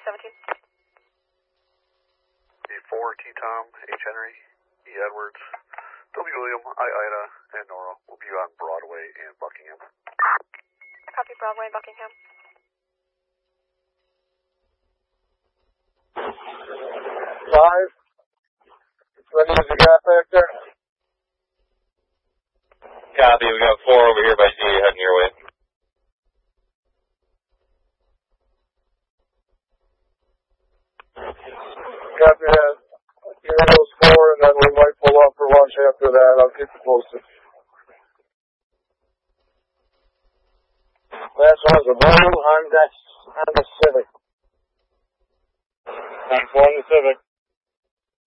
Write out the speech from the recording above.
17. A4, T-Tom, H. Henry, E. Edwards, W. William, I. Ida, and Nora will be on Broadway and Buckingham. Copy, Broadway and Buckingham. 5. Ready as you got back there? Copy, we got 4 over here by Z heading your way. Copy that. Give me those 4 and then we might pull off for lunch after that. I'll keep you posted. Last one's a blue Honda Civic. That's 1 Civic.